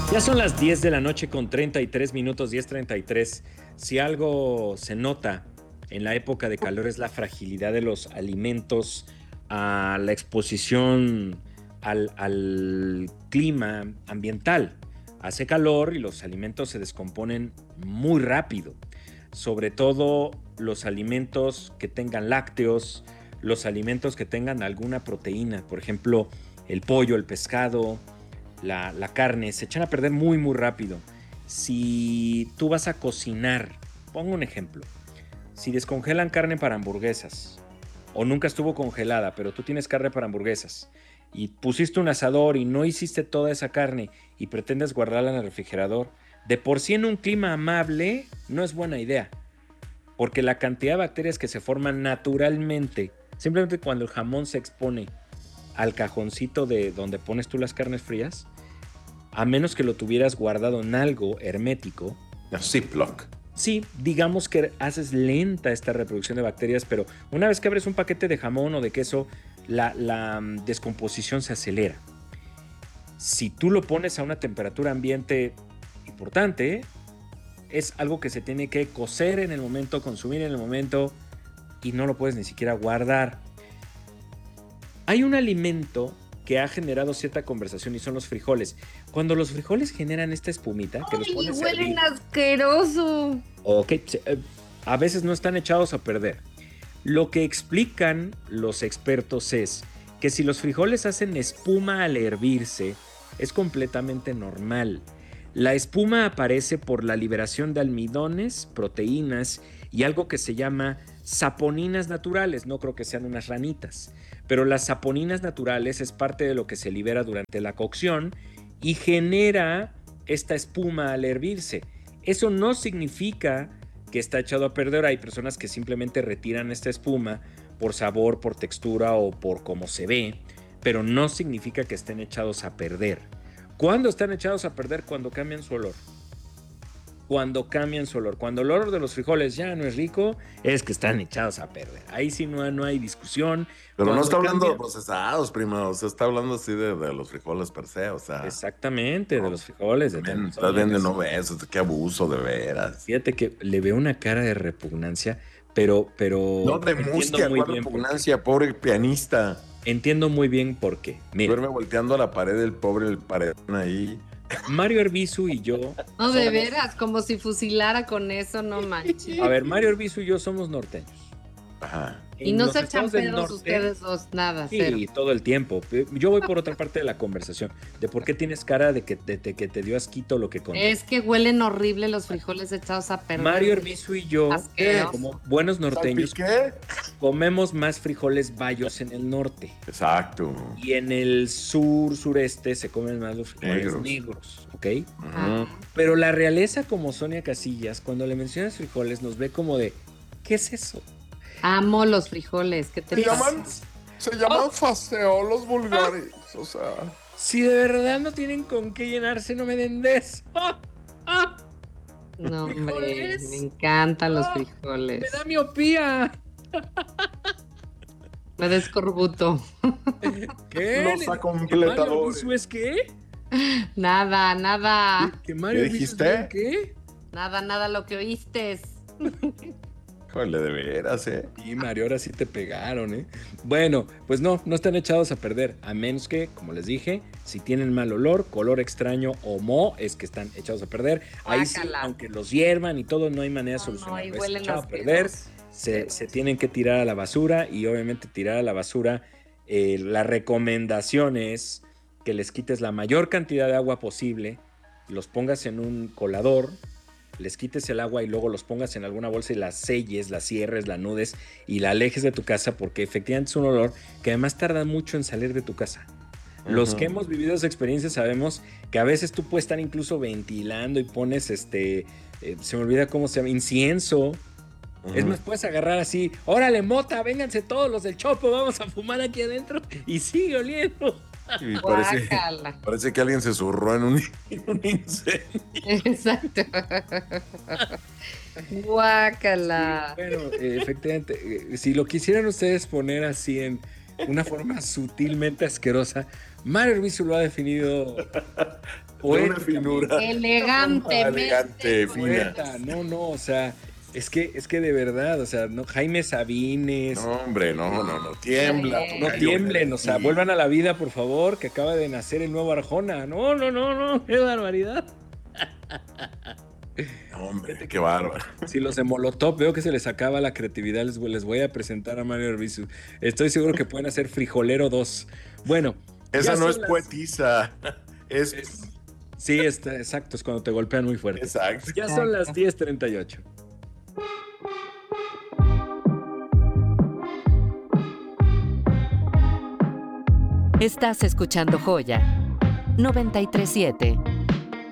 Ya son las 10 de la noche con 33 minutos, 10:33. Si algo se nota en la época de calor es la fragilidad de los alimentos a la exposición al clima ambiental. Hace calor y los alimentos se descomponen muy rápido, sobre todo los alimentos que tengan lácteos, los alimentos que tengan alguna proteína, por ejemplo, el pollo, el pescado, la carne, se echan a perder muy, muy rápido. Si tú vas a cocinar, pongo un ejemplo, si descongelan carne para hamburguesas, o nunca estuvo congelada, pero tú tienes carne para hamburguesas, y pusiste un asador y no hiciste toda esa carne y pretendes guardarla en el refrigerador, de por sí en un clima amable no es buena idea, porque la cantidad de bacterias que se forman naturalmente, simplemente cuando el jamón se expone al cajoncito de donde pones tú las carnes frías, a menos que lo tuvieras guardado en algo hermético. La Ziploc. Sí, digamos que haces lenta esta reproducción de bacterias, pero una vez que abres un paquete de jamón o de queso, la descomposición se acelera. Si tú lo pones a una temperatura ambiente importante, es algo que se tiene que cocer en el momento, consumir en el momento, y no lo puedes ni siquiera guardar. Hay un alimento que ha generado cierta conversación y son los frijoles. Cuando los frijoles generan esta espumita, que los ¡Ay, pones a huelen hervir, asqueroso! ok, a veces no están echados a perder. Lo que explican los expertos es que si los frijoles hacen espuma al hervirse, es completamente normal. La espuma aparece por la liberación de almidones, proteínas y algo que se llama saponinas naturales. No creo que sean unas ranitas, pero las saponinas naturales es parte de lo que se libera durante la cocción y genera esta espuma al hervirse. Eso no significa que está echado a perder. Hay personas que simplemente retiran esta espuma por sabor, por textura o por cómo se ve, pero no significa que estén echados a perder. ¿Cuándo están echados a perder? Cuando cambian su olor. Cuando cambian su olor. Cuando el olor de los frijoles ya no es rico, es que están echados a perder. Ahí sí no hay discusión. Pero no Cuando está hablando cambia- de procesados, primo. O sea, está hablando así de los frijoles per se. O sea, Exactamente, de no, los frijoles. también De estás viendo no ves. Qué abuso, de veras. Fíjate que le veo una cara de repugnancia, No, pero de entiendo mustia, muy cuál bien por qué. repugnancia, pobre pianista. Entiendo muy bien por qué. Mira, Duerme volteando a la pared, el pobre, el paredón ahí. Mario Arbizu y yo. No, de somos- veras, como si fusilara con eso, no manches. A ver, Mario Arbizu y yo somos norteños. Ajá. Y En no los se echan estados del pedos norte, ustedes dos, nada, cero. sí, todo el tiempo. Yo voy por otra parte de la conversación, de por qué tienes cara de que te dio asquito lo que conté. Es que huelen horrible los frijoles echados a perder. Mario Arbizu y yo, Asqueroso. como buenos norteños, ¿Salpiqué? comemos más frijoles bayos en el norte. Exacto. Y en el sureste se comen más los frijoles Negros. negros, ¿ok? Ah, Pero la realeza como Sonia Casillas, cuando le mencionas frijoles, nos ve como de, ¿qué es eso? amo los frijoles, ¿qué te Se pasa? llaman faseolos vulgares, o sea. Si de verdad no tienen con qué llenarse, no me den de eso. No, hombre, ¿Frijoles? me encantan los Ah, frijoles. Me da miopía. Me descorbuto. ¿Qué? Los ¿Que acompletadores. Mario Arbizu es qué? Nada, nada, ¿Que Mario ¿Qué Arbizu es dijiste? bien qué? nada lo que oíste. Híjole, de veras, ¿eh? Y Mario, ahora sí te pegaron, ¿eh? Bueno, pues no están echados a perder, a menos que, como les dije, si tienen mal olor, color extraño o moho, es que están echados a perder. Ahí sí, Guácala. aunque los hiervan y todo, no hay manera de No, solucionarlo. y Es huelen echado a perder, se tienen que tirar a la basura y obviamente tirar a la basura, la recomendación es que les quites la mayor cantidad de agua posible, los pongas en un colador, les quites el agua y luego los pongas en alguna bolsa y las selles, las cierres, la nudes y la alejes de tu casa porque efectivamente es un olor que además tarda mucho en salir de tu casa. Los que hemos vivido esa experiencia sabemos que a veces tú puedes estar incluso ventilando y pones se me olvida cómo se llama, incienso. Es más, puedes agarrar así, órale mota, vénganse todos los del Chopo, vamos a fumar aquí adentro y sigue oliendo. Y Guácala. parece que alguien se zurró en un incendio. Exacto. Guácala. Bueno, efectivamente, si lo quisieran ustedes poner así en una forma sutilmente asquerosa, Mario Arbizu lo ha definido De una finura. Elegantemente. Elegante, fina. Poeta, no, o sea, es que de verdad, o sea, no, Jaime Sabines, No, hombre, no. Tiembla. Sí. no tocayo, tiemblen, o sea, sí. vuelvan a la vida, por favor, que acaba de nacer el nuevo Arjona. No, qué barbaridad. No, hombre, qué bárbaro. Si los de Molotov veo que se les acaba la creatividad, les voy a presentar a Mario Arbizu. Estoy seguro que pueden hacer Frijolero 2. Bueno, Esa ya no son es las- poetisa. Es. Sí, exacto, es cuando te golpean muy fuerte. Exacto. Ya son las 10:38. Estás escuchando Joya 937.